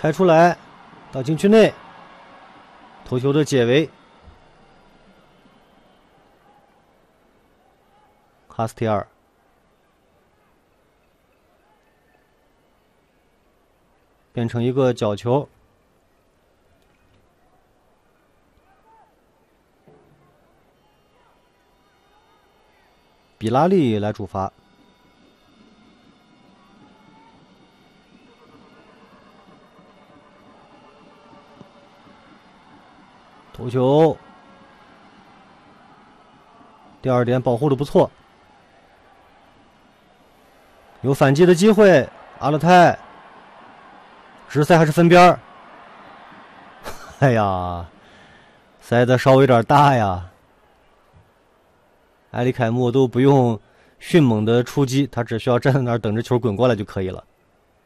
开出来，到禁区内，头球的解围，卡斯蒂尔。变成一个角球，比拉利来主罚。头球，第二点保护的不错，有反击的机会，阿勒泰。直塞还是分边儿？哎呀，塞得稍微有点大呀！埃里凯莫都不用迅猛的出击，他只需要站在那儿等着球滚过来就可以了。